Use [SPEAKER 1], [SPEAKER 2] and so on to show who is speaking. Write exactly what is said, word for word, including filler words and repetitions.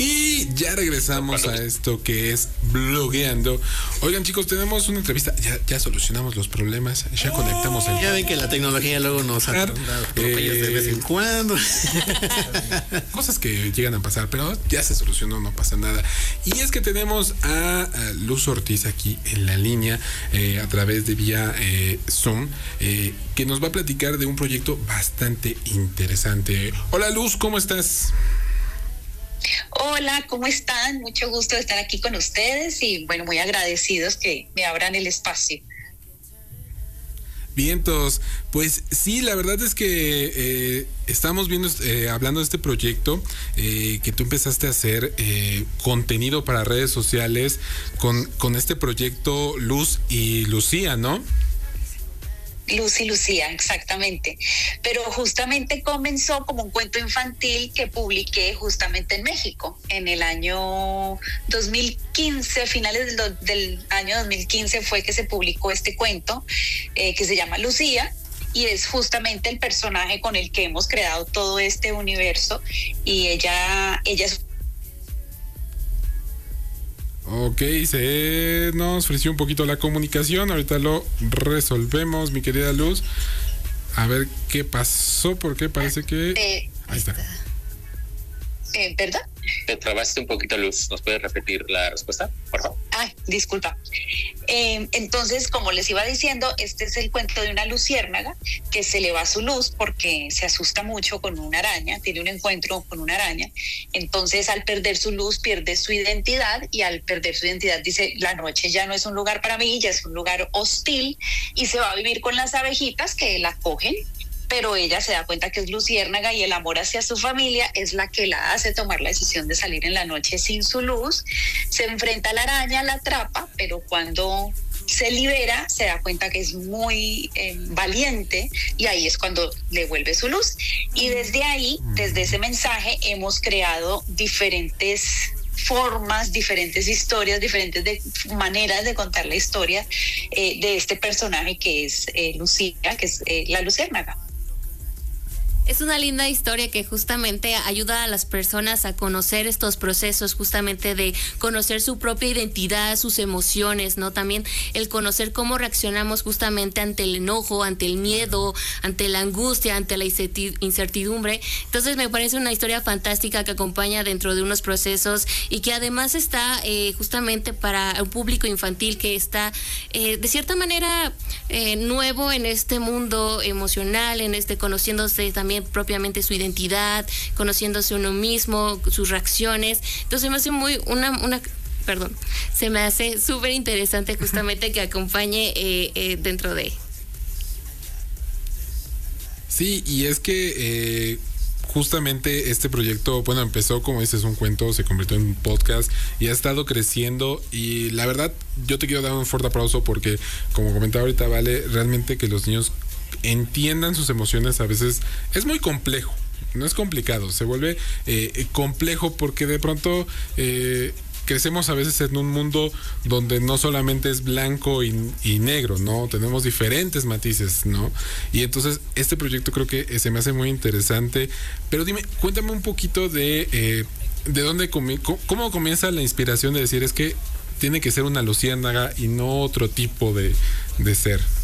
[SPEAKER 1] Y ya regresamos a esto que es blogueando. Oigan, chicos, tenemos una entrevista. Ya, ya solucionamos los problemas. Ya conectamos el...
[SPEAKER 2] Ya ven que la tecnología luego nos ha dado atropellos de vez en cuando.
[SPEAKER 1] Cosas que llegan a pasar, pero ya se solucionó, no pasa nada. Y es que tenemos a, a Luz Ortiz aquí en la línea, eh, a través de vía eh, Zoom, eh, que nos va a platicar de un proyecto bastante interesante. Hola, Luz, ¿cómo estás?
[SPEAKER 3] Hola, ¿cómo están? Mucho gusto de estar aquí con ustedes y bueno, muy agradecidos que me abran el espacio.
[SPEAKER 1] Vientos, pues sí, la verdad es que eh, estamos viendo, eh, hablando de este proyecto eh, que tú empezaste a hacer eh, contenido para redes sociales con, con este proyecto Luz y Lucía, ¿no?
[SPEAKER 3] Luz y Lucía, exactamente. Pero justamente comenzó como un cuento infantil que publiqué justamente en México en el año dos mil quince, finales del, del año dos mil quince fue que se publicó este cuento eh, que se llama Lucía. Y es justamente el personaje con el que hemos creado todo este universo. Y ella, ella es...
[SPEAKER 1] Ok, se nos ofreció un poquito la comunicación. Ahorita lo resolvemos, mi querida Luz. A ver qué pasó, porque parece que...
[SPEAKER 3] Eh,
[SPEAKER 1] Ahí está.
[SPEAKER 3] Eh, ¿Verdad?
[SPEAKER 4] Te trabaste un poquito, Luz. ¿Nos puedes repetir la respuesta, por favor?
[SPEAKER 3] Ay, disculpa. Eh, entonces, como les iba diciendo, este es el cuento de una luciérnaga que se le va su luz porque se asusta mucho con una araña, tiene un encuentro con una araña. Entonces, al perder su luz, pierde su identidad y al perder su identidad dice, la noche ya no es un lugar para mí, ya es un lugar hostil y se va a vivir con las abejitas que la cogen. Pero ella se da cuenta que es luciérnaga y el amor hacia su familia es la que la hace tomar la decisión de salir en la noche sin su luz. Se enfrenta a la araña, la atrapa, pero cuando se libera se da cuenta que es muy eh, valiente y ahí es cuando le vuelve su luz. Y desde ahí, desde ese mensaje, hemos creado diferentes formas, diferentes historias, diferentes de, maneras de contar la historia eh, de este personaje que es eh, Lucía, que es eh, la luciérnaga.
[SPEAKER 5] Es una linda historia que justamente ayuda a las personas a conocer estos procesos, justamente de conocer su propia identidad, sus emociones, ¿no? También el conocer cómo reaccionamos justamente ante el enojo, ante el miedo, ante la angustia, ante la incertidumbre. Entonces me parece una historia fantástica que acompaña dentro de unos procesos y que además está eh, justamente para un público infantil que está eh, de cierta manera eh, nuevo en este mundo emocional, en este conociéndose también propiamente su identidad, conociéndose uno mismo, sus reacciones. Entonces me hace muy una una perdón, se me hace súper interesante justamente que acompañe eh, eh, dentro de.
[SPEAKER 1] Sí, y es que eh, justamente este proyecto, bueno, empezó como dices un cuento, se convirtió en un podcast y ha estado creciendo y la verdad yo te quiero dar un fuerte aplauso porque como comentaba ahorita Vale, realmente que los niños entiendan sus emociones a veces es muy complejo, no es complicado, se vuelve eh, complejo porque de pronto eh, crecemos a veces en un mundo donde no solamente es blanco y, y negro, ¿no? Tenemos diferentes matices, ¿no? Y entonces este proyecto creo que se me hace muy interesante, pero dime, cuéntame un poquito de eh, de dónde comi- cómo comienza la inspiración de decir es que tiene que ser una luciérnaga y no otro tipo de, de ser.